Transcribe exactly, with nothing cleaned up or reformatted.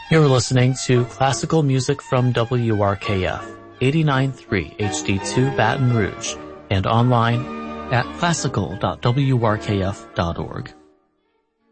You're listening to classical music from W R K F, eighty-nine point three H D two Baton Rouge, and online at classical dot w r k f dot org.